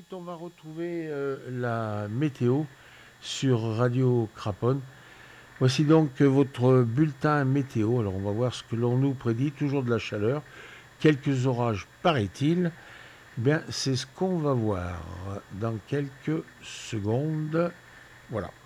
suite, on va retrouver la météo sur Radio Craponne. Voici donc votre bulletin météo. Alors, on va voir ce que l'on nous prédit. Toujours de la chaleur, quelques orages, paraît-il. Bien, c'est ce qu'on va voir dans quelques secondes. Voilà.